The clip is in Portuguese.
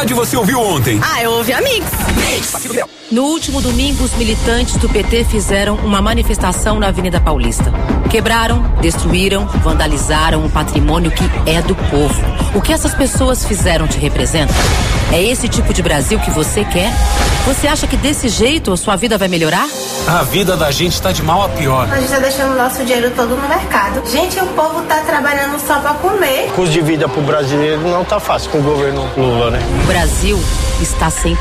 rádio você ouviu ontem? Eu ouvi a Mix. No último domingo, os militantes do PT fizeram uma manifestação na Avenida Paulista. Quebraram, destruíram, vandalizaram o patrimônio que é do povo. O que essas pessoas fizeram te representa? É esse tipo de Brasil que você quer? Você acha que desse jeito a sua vida vai melhorar? A vida da gente tá de mal a pior. A gente tá deixando o nosso dinheiro todo no mercado. Gente, o povo tá trabalhando só pra comer. O custo de vida pro brasileiro não tá fácil com o governo Lula, né? O Brasil está sem